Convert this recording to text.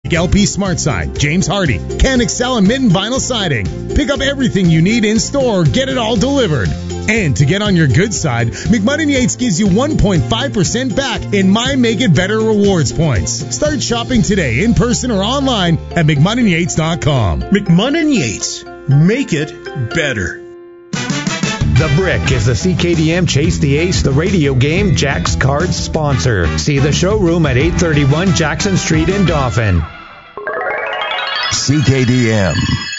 LP SmartSide, James Hardy, Can Excel, and Mitten Vinyl Siding. Pick up everything you need in store or get it all delivered. And to get on your good side, McMahon & Yates gives you 1.5% back in My Make It Better rewards points. Start shopping today in person or online at McMahonandYates.com. McMahon & Yates. Make it better. The Brick is the CKDM Chase the Ace, the radio game, Jack's Cards sponsor. See the showroom at 831 Jackson Street in Dauphin. CKDM.